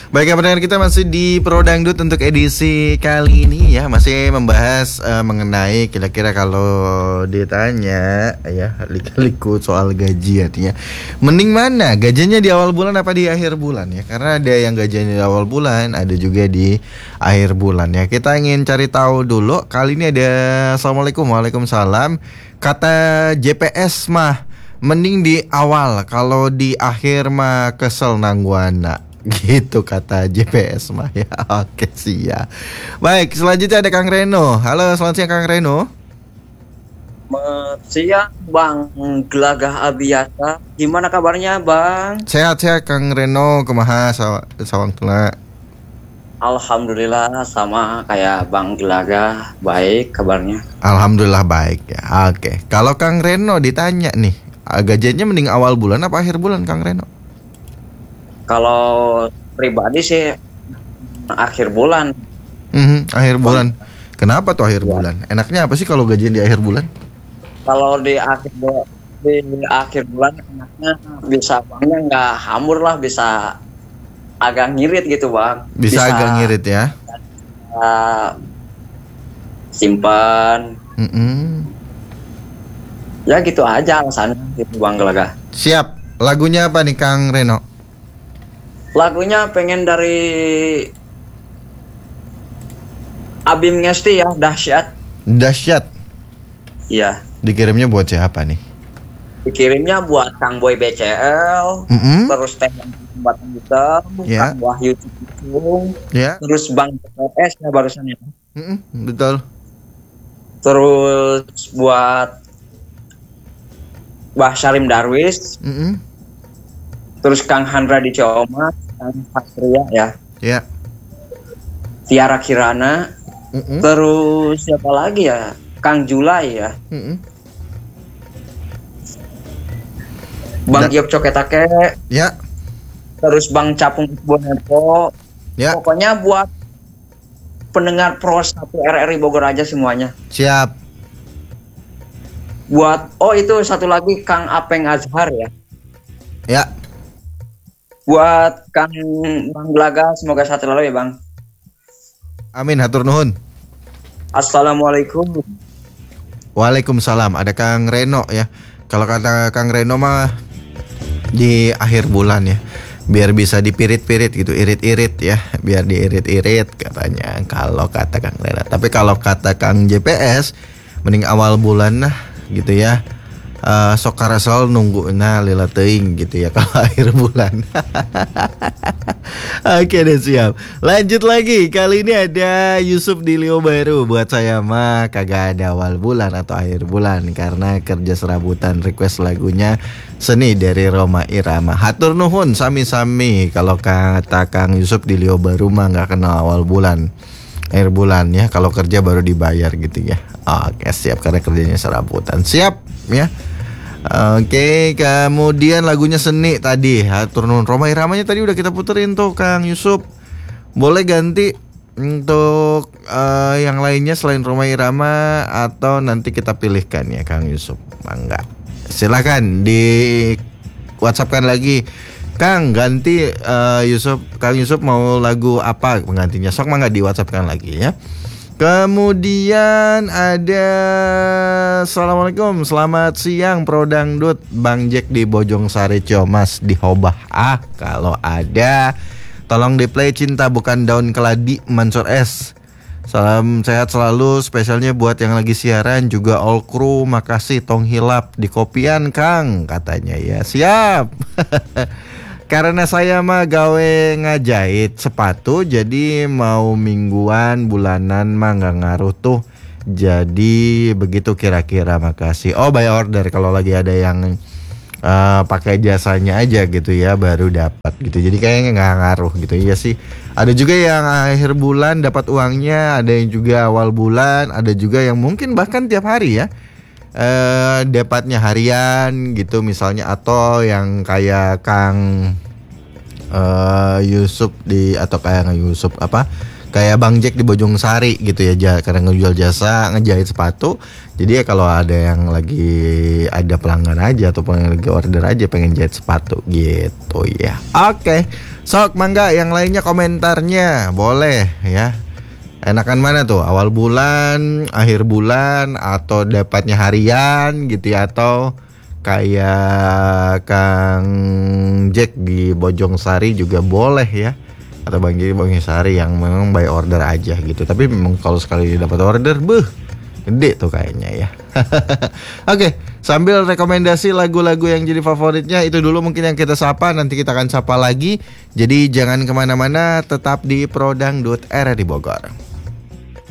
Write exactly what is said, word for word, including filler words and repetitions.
Baik, pendengar kita masih di Pro Dangdut untuk edisi kali ini ya, masih membahas uh, mengenai kira-kira kalau ditanya ya liku-liku soal gaji artinya mending mana gajinya di awal bulan apa di akhir bulan ya, karena ada yang gajinya di awal bulan, ada juga di akhir bulan ya. Kita ingin cari tahu dulu kali ini ada Assalamualaikum. Waalaikumsalam. Kata J P S mah mending di awal, kalau di akhir mah kesel nangguana. Gitu kata J P S mah ya. Oke siap. Baik, selanjutnya ada Kang Reno. Halo, selamat siang Kang Reno. Selamat siang Bang Gelagah Abiyata. Gimana kabarnya Bang? Sehat-sehat Kang Reno. Kumaha saw- sawang tula? Alhamdulillah sama kayak Bang Gelagah, baik kabarnya. Alhamdulillah baik ya. Oke, kalau Kang Reno ditanya nih, gajinya mending awal bulan apa akhir bulan Kang Reno? Kalau pribadi sih akhir bulan. Mm-hmm, akhir bulan. Kenapa tuh akhir ya. bulan? Enaknya apa sih kalau gajian di akhir bulan? Kalau di akhir bulan, di akhir bulan enaknya bisa bangnya nggak hamur lah, bisa agak ngirit gitu Bang. Bisa, bisa agak ngirit ya. Uh, simpan. Mm-hmm. Ya gitu aja alasannya gitu Bang Gelagah. Siap. Lagunya apa nih Kang Reno? Lagunya pengen dari Abim Ngesti ya, Dahsyat. Dahsyat. Iya. Dikirimnya buat siapa nih? Dikirimnya buat Kang Boy B C L, mm-hmm. terus Teh Jembatan Hitam, yeah. Kang Wahyu Ciputung, yeah. terus Bang P S ya barusan ya. Mm-hmm. Betul. Terus buat Mbah Salim Darwis. Mm-hmm. Terus Kang Handra di Cioma, Kang Patria ya. Ya. Tiara Kirana. Mm-mm. Terus siapa lagi ya? Kang Julai ya. Mm-mm. Bang Giok Coketake. Ya. Terus Bang Capung Bonepo. Ya. Pokoknya buat pendengar Pro satu R R I Bogor aja semuanya. Siap. Buat oh itu satu lagi Kang Apeng Azhar ya. Ya. Buat Kang Bang Gelagah semoga sehat selalu ya Bang. Amin, hatur nuhun. Assalamualaikum. Waalaikumsalam. Ada Kang Reno ya. Kalau kata Kang Reno mah di akhir bulan ya, biar bisa dipirit-pirit gitu, irit-irit ya, biar diirit-irit katanya. Kalau kata Kang Reno. Tapi kalau kata Kang J P S mending awal bulan nah gitu ya. Uh, sok karasal nunggu na lila teuing gitu ya kalau akhir bulan. Oke deh siap. Lanjut lagi. Kali ini ada Yusuf di Lio Baru. Buat saya mah kagak ada awal bulan atau akhir bulan karena kerja serabutan request lagunya Seni dari Roma Irama. Hatur nuhun sami-sami. Kalau kata Kang Yusuf di Lio Baru mah nggak kenal awal bulan, akhir bulan ya. Kalau kerja baru dibayar gitu ya. Oke siap, karena kerjanya serabutan. Siap ya. Oke, kemudian lagunya Seni tadi, hatur nuhun. Roma Iramanya tadi udah kita puterin tuh Kang Yusuf. Boleh ganti untuk uh, yang lainnya selain Roma Irama atau nanti kita pilihkan ya Kang Yusuf. Enggak. Silakan di WhatsAppkan lagi. Kang ganti uh, Yusuf, Kang Yusuf mau lagu apa penggantinya? Sok mah enggak di WhatsAppkan lagi ya. Kemudian ada Assalamualaikum, selamat siang Pro Dangdut, Bang Jack di Bojong Sari Ciomas di Hobah. Ah, kalau ada tolong di play Cinta Bukan Daun Keladi Mansur S. Salam sehat selalu, spesialnya buat yang lagi siaran juga all crew. Makasih tong hilap di kopian Kang katanya ya. Siap. Karena saya mah gawe ngajahit sepatu, jadi mau mingguan, bulanan mah nggak ngaruh tuh. Jadi begitu kira-kira, makasih. Oh by order kalau lagi ada yang uh, pakai jasanya aja gitu ya, baru dapat gitu. Jadi kayaknya nggak ngaruh gitu ya sih. Ada juga yang akhir bulan dapat uangnya, ada yang juga awal bulan, ada juga yang mungkin bahkan tiap hari ya. Uh, dapatnya harian gitu misalnya, atau yang kayak Kang uh, Yusuf di atau kayak Yusuf apa kayak Bang Jack di Bojong Sari gitu ya, karena ngejual jasa ngejahit sepatu. Jadi ya kalau ada yang lagi ada pelanggan aja ataupun yang lagi order aja pengen jahit sepatu gitu ya. Oke, Sok mangga yang lainnya komentarnya boleh ya. Enakan mana tuh? Awal bulan, akhir bulan, atau dapatnya harian gitu ya, atau kayak Kang Jack di Bojongsari juga boleh ya. Atau Bang Jack di Bojongsari yang memang by order aja gitu. Tapi memang kalau sekali dapat order, beuh, gede tuh kayaknya ya. Oke, sambil rekomendasi lagu-lagu yang jadi favoritnya itu dulu mungkin yang kita sapa. Nanti kita akan sapa lagi. Jadi jangan kemana-mana, tetap di Pro Dangdut R R di Bogor.